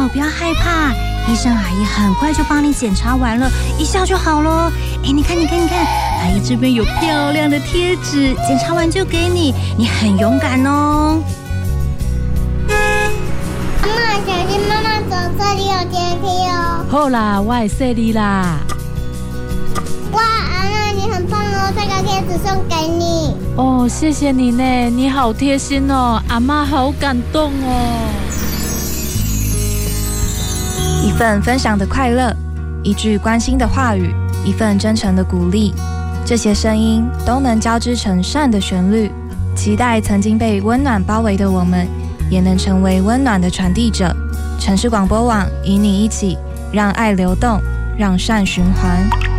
不要害怕，医生阿姨很快就帮你检查完了，一下就好了。你看，阿姨这边有漂亮的贴纸，检查完就给你，你很勇敢哦。 阿嬷，小心妈妈走，这里有电梯哦。 好啦，我会说你啦。 哇，阿嬷你很棒哦，这个贴纸送给你。 哦，谢谢你呢，你好贴心哦，阿嬷好感动哦。 一份分享的快乐，一句关心的话语，一份真诚的鼓励，这些声音都能交织成善的旋律。期待曾经被温暖包围的我们，也能成为温暖的传递者。城市广播网与你一起，让爱流动，让善循环。